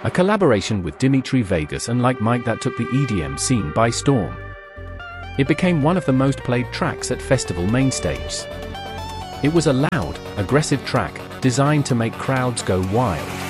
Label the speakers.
Speaker 1: a collaboration with Dimitri Vegas and Like Mike that took the EDM scene by storm. It became one of the most played tracks at festival mainstays. It was a loud, aggressive track, designed to make crowds go wild.